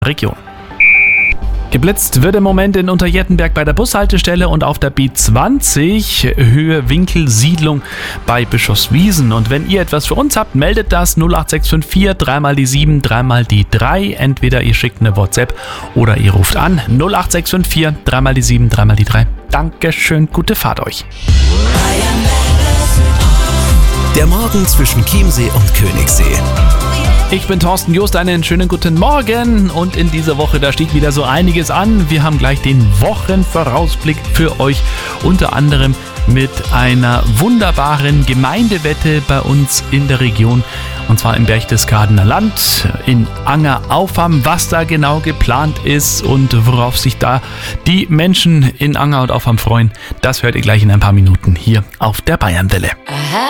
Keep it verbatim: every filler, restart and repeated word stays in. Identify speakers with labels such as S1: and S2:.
S1: Region. Geblitzt wird im Moment in Unterjettenberg bei der Bushaltestelle und auf der B zwanzig Höhe Winkelsiedlung bei Bischofswiesen. Und wenn ihr etwas für uns habt, meldet das null acht sechs fünf vier, dreimal die sieben, dreimal die drei. Entweder ihr schickt eine WhatsApp oder ihr ruft an null acht sechs fünf vier, dreimal die sieben, dreimal die drei. Dankeschön, gute Fahrt euch.
S2: Der Morgen zwischen Chiemsee und Königssee.
S1: Ich bin Thorsten Just, einen schönen guten Morgen und in dieser Woche, da steht wieder so einiges an. Wir haben gleich den Wochenvorausblick für euch, unter anderem mit einer wunderbaren Gemeindewette bei uns in der Region, und zwar im Berchtesgadener Land, in Anger-Auffam, was da genau geplant ist und worauf sich da die Menschen in Anger und Auffam freuen. Das hört ihr gleich in ein paar Minuten hier auf der Bayernwelle.